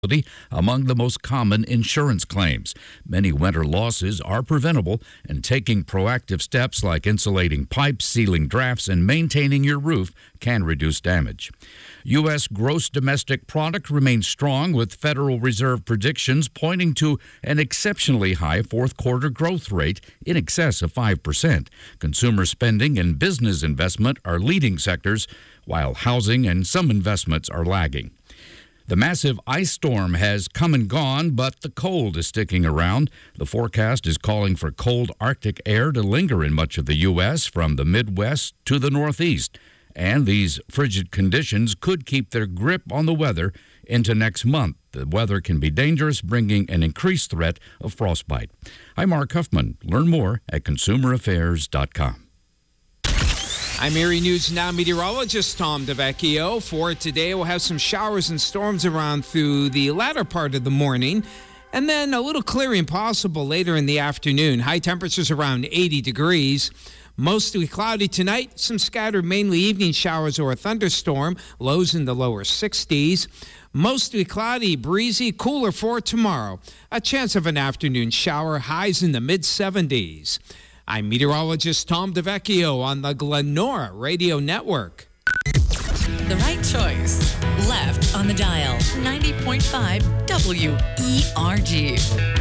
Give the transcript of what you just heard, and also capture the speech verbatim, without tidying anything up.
among the most common insurance claims. Many winter losses are preventable, and taking proactive steps like insulating pipes, sealing drafts, and maintaining your roof can reduce damage. U S gross domestic product remains strong, with Federal Reserve predictions pointing to an exceptionally high fourth quarter growth rate in excess of five percent. Consumer spending and business investment are leading sectors, while housing and some investments are lagging. The massive ice storm has come and gone, but the cold is sticking around. The forecast is calling for cold Arctic air to linger in much of the U S from the Midwest to the Northeast. And these frigid conditions could keep their grip on the weather into next month. The weather can be dangerous, bringing an increased threat of frostbite. I'm Mark Huffman. Learn more at consumer affairs dot com. I'm Erie News Now meteorologist Tom DeVecchio. For today, we'll have some showers and storms around through the latter part of the morning, and then a little clearing possible later in the afternoon. High temperatures around eighty degrees. Mostly cloudy tonight. Some scattered mainly evening showers or a thunderstorm. Lows in the lower sixties. Mostly cloudy, breezy, cooler for tomorrow. A chance of an afternoon shower. Highs in the mid seventies. I'm meteorologist Tom DeVecchio on the Glenora Radio Network. The right choice. Left on the dial. ninety point five W E R G.